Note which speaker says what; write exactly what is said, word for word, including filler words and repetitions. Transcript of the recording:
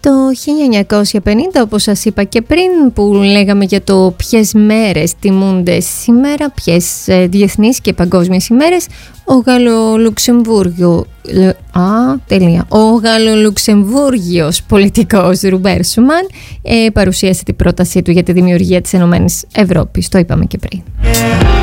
Speaker 1: Το χίλια εννιακόσια πενήντα, όπως σας είπα και πριν, που λέγαμε για το ποιες μέρες τιμούνται σήμερα, ποιες ε, διεθνείς και παγκόσμιες ημέρες, ο Γαλλο-Λουξεμβούργιο α, τελεία, ο Γαλλο-Λουξεμβούργιος πολιτικός Ρουμπέρ Σουμάν ε, παρουσίασε την πρότασή του για τη δημιουργία της Ενωμένης Ευρώπης. Το είπαμε και πριν.